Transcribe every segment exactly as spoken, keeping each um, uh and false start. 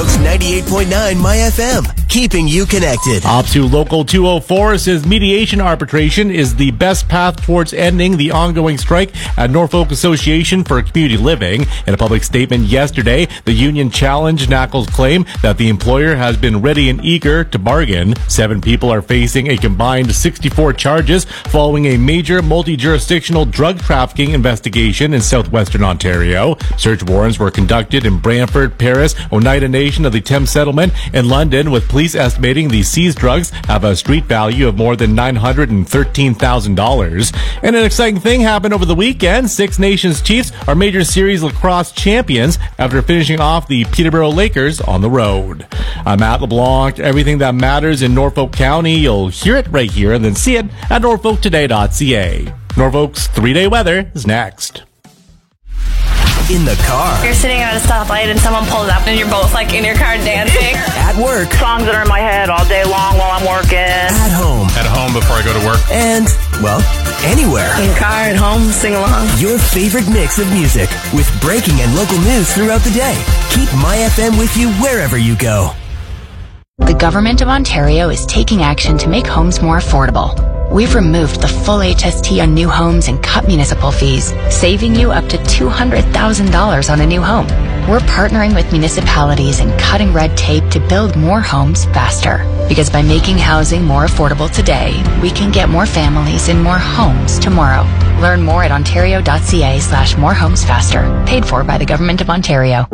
Norfolk's ninety-eight point nine My F M, keeping you connected. OPSEU Local two oh four says mediation arbitration is the best path towards ending the ongoing strike at Norfolk Association for Community Living. In a public statement yesterday, the union challenged N A C L's claim that the employer has been ready and eager to bargain. Seven people are facing a combined sixty-four charges following a major multi-jurisdictional drug trafficking investigation in southwestern Ontario. Search warrants were conducted in Brantford, Paris, Oneida Nation of the Thames Settlement, and London, with police estimating the seized drugs have a street value of more than nine hundred thirteen thousand dollars. And an exciting thing happened over the weekend. Six Nations Chiefs are major series lacrosse champions after finishing off the Peterborough Lakers on the road. I'm Matt LeBlanc. Everything that matters in Norfolk County, you'll hear it right here and then see it at norfolk today dot c a. Norfolk's three-day weather is next. In the car. You're sitting at a stoplight and someone pulls up and you're both like in your car dancing. At work. Songs that are in my head all day long while I'm working. At home. At home before I go to work. And, well, anywhere. In the car, at home, sing along. Your favorite mix of music with breaking and local news throughout the day. Keep My F M with you wherever you go. The Government of Ontario is taking action to make homes more affordable. We've removed the full H S T on new homes and cut municipal fees, saving you up to two hundred thousand dollars on a new home. We're partnering with municipalities and cutting red tape to build more homes faster. Because by making housing more affordable today, we can get more families in more homes tomorrow. Learn more at ontario dot c a slash more homes faster. Paid for by the Government of Ontario.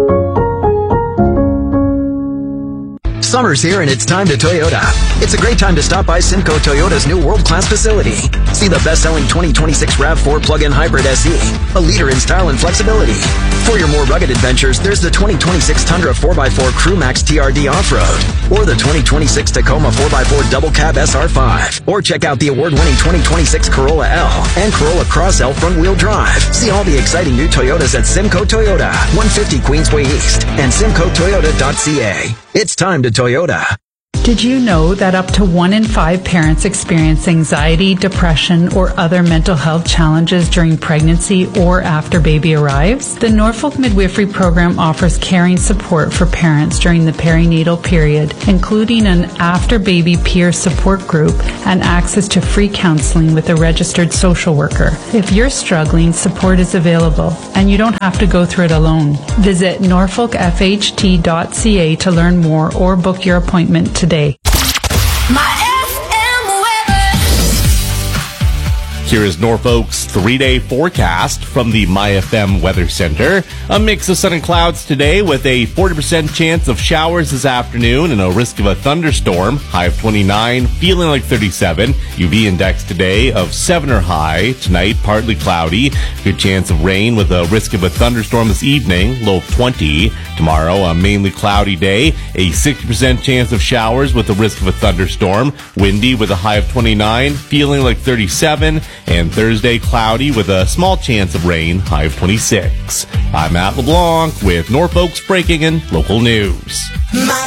Summer's here and it's time to Toyota. It's a great time to stop by Simcoe Toyota's new world-class facility. See the best-selling twenty twenty-six RAV four plug-in hybrid S E, a leader in style and flexibility. For your more rugged adventures, there's the twenty twenty-six Tundra four by four CrewMax T R D Off-Road, or the twenty twenty-six Tacoma four by four Double Cab S R five. Or check out the award-winning twenty twenty-six Corolla L and Corolla Cross L front-wheel drive. See all the exciting new Toyotas at Simcoe Toyota, one fifty Queensway East, and simcoe toyota dot c a. It's time to Toyota. Did you know that up to one in five parents experience anxiety, depression, or other mental health challenges during pregnancy or after baby arrives? The Norfolk Midwifery Program offers caring support for parents during the perinatal period, including an after-baby peer support group and access to free counseling with a registered social worker. If you're struggling, support is available, and you don't have to go through it alone. Visit norfolk f h t dot c a to learn more or book your appointment today. My F M weather. Here is Norfolk's three-day forecast from the My F M Weather Center. A mix of sun and clouds today with a forty percent chance of showers this afternoon and a risk of a thunderstorm. High of twenty-nine, feeling like thirty-seven. U V index today of seven or high. Tonight, partly cloudy. Good chance of rain with a risk of a thunderstorm this evening. Low of twenty. Tomorrow, a mainly cloudy day. A sixty percent chance of showers with a risk of a thunderstorm. Windy with a high of twenty-nine, feeling like thirty-seven. And Thursday, cloudy with a small chance of rain. High of twenty-six. I'm Matt LeBlanc with Norfolk's breaking and local news. My